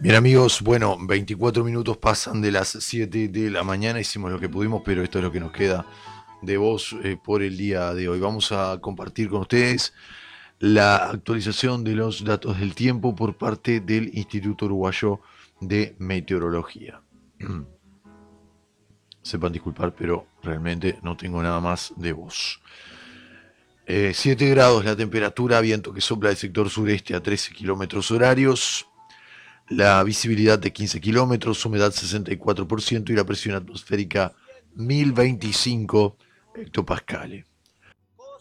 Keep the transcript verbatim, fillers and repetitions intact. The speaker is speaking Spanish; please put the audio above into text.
Bien amigos, bueno, veinticuatro minutos pasan de las siete de la mañana, hicimos lo que pudimos, pero esto es lo que nos queda de voz eh, por el día de hoy. Vamos a compartir con ustedes la actualización de los datos del tiempo por parte del Instituto Uruguayo de Meteorología. Sepan disculpar, pero realmente no tengo nada más de voz. Eh, siete grados la temperatura, viento que sopla del sector sureste a trece kilómetros horarios. La visibilidad de quince kilómetros, humedad sesenta y cuatro por ciento y la presión atmosférica mil veinticinco hectopascales.